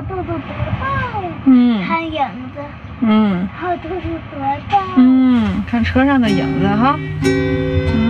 肚子多大呀？看影子。然后肚子多大？ 看车上的影子哈。